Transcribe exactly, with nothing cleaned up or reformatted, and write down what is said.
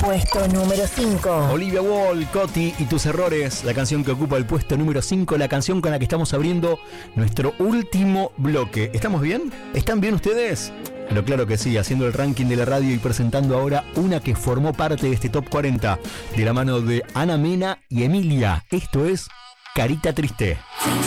puesto número cinco. Olivia Wall, Coti y tus errores, la canción que ocupa el puesto número cinco, la canción con la que estamos abriendo nuestro último bloque. ¿Estamos bien? ¿Están bien ustedes? Pero claro que sí, haciendo el ranking de la radio y presentando ahora una que formó parte de este top cuarenta, de la mano de Ana Mena y Emilia. Esto es Carita Triste.